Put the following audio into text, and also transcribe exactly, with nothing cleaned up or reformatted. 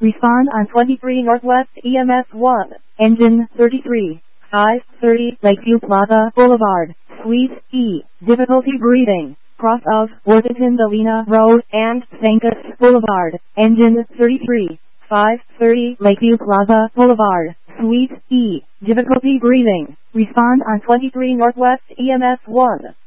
Respond on twenty-three Northwest E M S one. Engine thirty-three. five thirty Lakeview Plaza Boulevard, Suite E. Difficulty breathing. Cross of Worthington Delina Road and Sancus Boulevard. Engine thirty-three. five thirty Lakeview Plaza Boulevard, Suite E. Difficulty breathing. Respond on twenty-three Northwest E M S one.